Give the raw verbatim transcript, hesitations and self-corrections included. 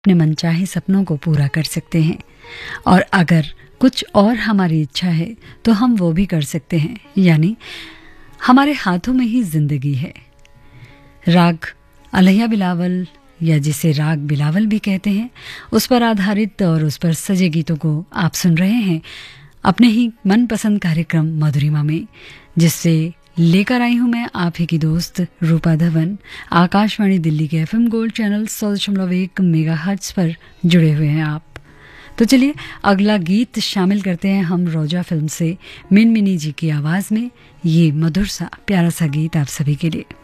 अपने मनचाहे सपनों को पूरा कर सकते हैं, और अगर कुछ और हमारी इच्छा है तो हम वो भी कर सकते हैं। यानी हमारे हाथों में ही जिंदगी है। राग अलैया बिलावल, या जिसे राग बिलावल भी कहते हैं, उस पर आधारित और उस पर सजे गीतों को आप सुन रहे हैं अपने ही मनपसंद कार्यक्रम मधुरिमा में, जिससे लेकर आई हूं मैं आप ही की दोस्त रूपा धवन। आकाशवाणी दिल्ली के एफएम गोल्ड चैनल सौ दशमलव एक मेगा हर्ट्ज पर जुड़े हुए हैं आप। तो चलिए अगला गीत शामिल करते हैं हम रोजा फिल्म से मिनमिनी जी की आवाज में। ये मधुर सा प्यारा सा गीत आप सभी के लिए।